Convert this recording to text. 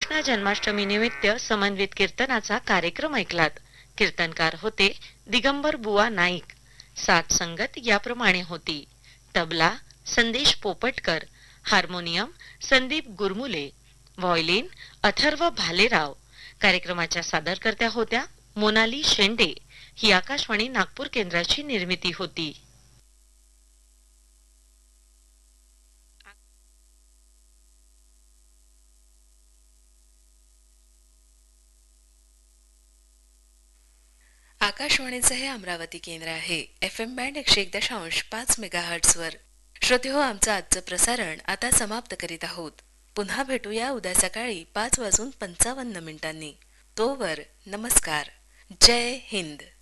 श्रीकृष्ण जन्माष्टमी निमित्त समन्वित कीर्तनाचा कार्यक्रम ऐकलात. कीर्तनकार होते दिगंबर बुवा नाईक. साथ संगत याप्रमाणे होती: तबला संदेश पोपटकर, हार्मोनियम संदीप गुरमुले, व्हायोलिन अथर्व भालेराव. कार्यक्रमाच्या सादरकर्त्या होत्या मोनाली शेंडे. ही आकाशवाणी नागपूर केंद्राची निर्मिती होती. आकाशवाणीचे हे अमरावती केंद्र आहे. FM बँड 101.5 मेगाहर्ट्झ वर. श्रोते हो, आमचं आजचं प्रसारण आता समाप्त करीत आहोत. पुन्हा भेटूया उद्या सकाळी 5:55 तोवर नमस्कार. जय हिंद.